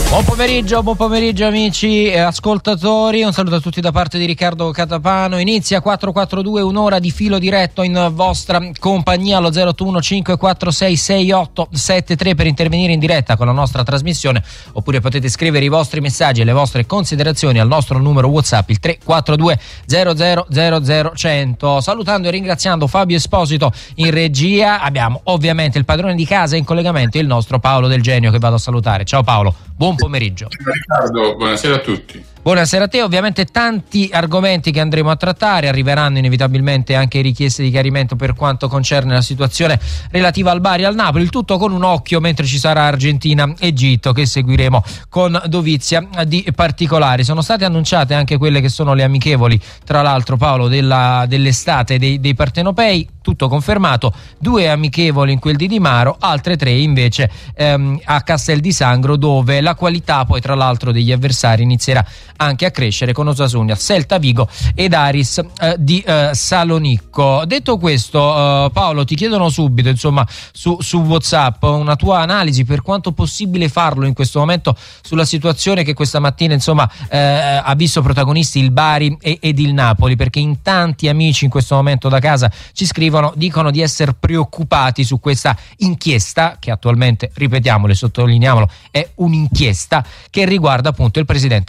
Buon pomeriggio amici e ascoltatori, un saluto a tutti da parte di Riccardo Catapano. Inizia 442, un'ora di filo diretto in vostra compagnia allo 081 546 6873 per intervenire in diretta con la nostra trasmissione, oppure potete scrivere i vostri messaggi e le vostre considerazioni al nostro numero WhatsApp, il 342 00 100. Salutando e ringraziando Fabio Esposito in regia, abbiamo ovviamente il padrone di casa in collegamento, il nostro Paolo Del Genio, che vado a salutare. Ciao Paolo, buon pomeriggio. Ciao Riccardo, buonasera a tutti. Buonasera a te, ovviamente tanti argomenti che andremo a trattare, arriveranno inevitabilmente anche richieste di chiarimento per quanto concerne la situazione relativa al Bari e al Napoli, il tutto con un occhio mentre ci sarà Argentina-Egitto che seguiremo con dovizia di particolari. Sono state annunciate anche quelle che sono le amichevoli, tra l'altro Paolo, dell'estate dei partenopei, tutto confermato, 2 amichevoli in quel di Di Maro, altre 3 invece a Castel di Sangro, dove la qualità poi tra l'altro degli avversari inizierà anche a crescere, con Osasuna, Celta Vigo ed Aris di Salonicco. Detto questo, Paolo, ti chiedono subito insomma su WhatsApp una tua analisi, per quanto possibile farlo in questo momento, sulla situazione che questa mattina insomma ha visto protagonisti il Bari ed il Napoli, perché in tanti amici in questo momento da casa ci scrivono, dicono di essere preoccupati su questa inchiesta che attualmente, ripetiamolo e sottolineiamolo, è un'inchiesta che riguarda appunto il presidente